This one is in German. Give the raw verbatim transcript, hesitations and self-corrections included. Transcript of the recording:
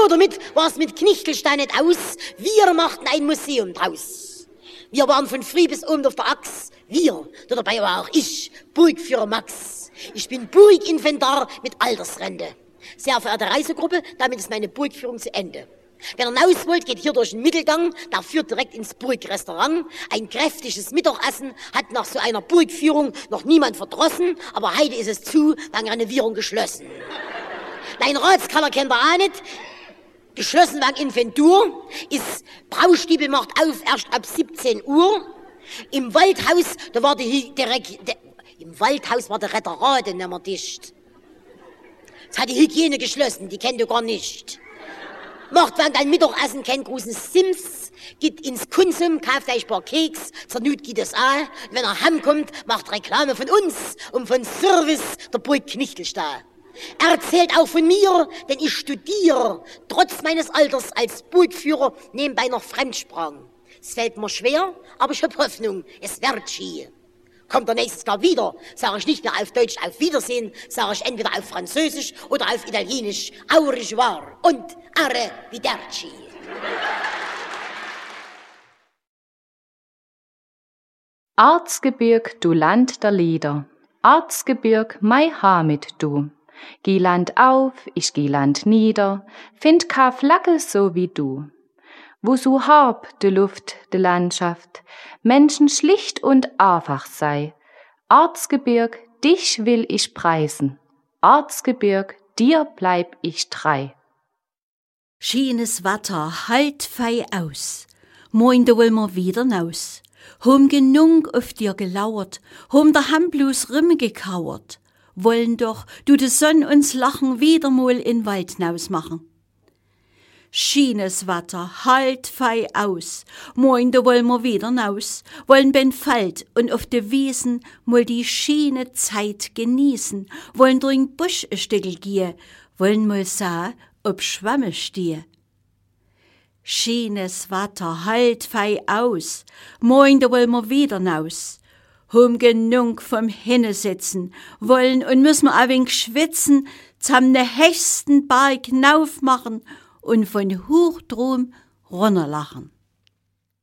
Nur damit war es mit Knichtelstein nicht aus. Wir machten ein Museum draus. Wir waren von früh bis oben auf der Axt. Wir, da dabei war auch ich, Burgführer Max. Ich bin Burginventar mit Altersrente. Sehr verehrte Reisegruppe, damit ist meine Burgführung zu Ende. Wer hinaus wollt, geht hier durch den Mittelgang, der führt direkt ins Burgrestaurant. Ein kräftiges Mittagessen hat nach so einer Burgführung noch niemand verdrossen, aber heute ist es zu, wegen Renovierung geschlossen. Dein Ratskeller kennt ihr auch nicht. Geschlossen wegen Inventur, ist Braustiebel macht auf erst ab siebzehn Uhr. Im Waldhaus, da war die, der, der, im Waldhaus war der Retterrade nicht mehr dicht. Es hat die Hygiene geschlossen, die kennt ihr gar nicht. Macht während dein Mittagessen keinen großen Sims, geht ins Konsum, kauft euch ein paar Keks, zur Not geht es auch. Wenn er heimkommt, macht Reklame von uns und von Service der Burg Knichtelstein. Er erzählt auch von mir, denn ich studiere, trotz meines Alters als Burgführer, nebenbei noch Fremdsprachen. Es fällt mir schwer, aber ich habe Hoffnung, es wird ski. Kommt er nächstes Jahr wieder, sage ich nicht mehr auf Deutsch auf Wiedersehen, sage ich entweder auf Französisch oder auf Italienisch au revoir und arrivederci. Erzgebirg, du Land der Lieder, Erzgebirg, mei Hamid du. Geh Land auf, ich geh Land nieder, find ka Flagge so wie du. Wo so hab de Luft, de Landschaft, Menschen schlicht und einfach sei. Erzgebirg, dich will ich preisen. Erzgebirg, dir bleib ich trei. Schienes Wetter, halt fei aus. Moin, da will mir wieder naus. Hom genug auf dir gelauert, hom der Hand bloß Rimme gekauert. Wollen doch, du de Sonn uns Lachen wieder mal in Wald naus machen. Schienes Wetter, halt fei aus. Moin, da wollen wir wieder naus. Wollen ben Feld und auf de Wiesen mal die schiene Zeit genießen. Wollen durch den Busch ein Stückel gehen. Wollen mal sah, ob Schwamme stehe. Schienes Wetter, halt fei aus. Moin, da wollen wir wieder naus. Hom genug vom Hinnesitzen. Wollen und müssen wir ein wenig schwitzen, zam ne höchsten Berg naufmachen und von hoch drum runterlachen.